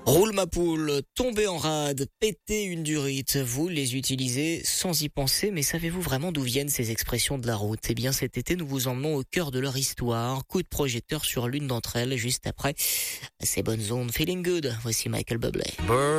Roule ma poule, tomber en rade, péter une durite, vous les utilisez sans y penser, mais savez-vous vraiment d'où viennent ces expressions de la route? Eh bien cet été, nous vous emmenons au cœur de leur histoire. Coup de projecteur sur l'une d'entre elles, juste après ces bonnes ondes. Feeling good, voici Michael Bublé.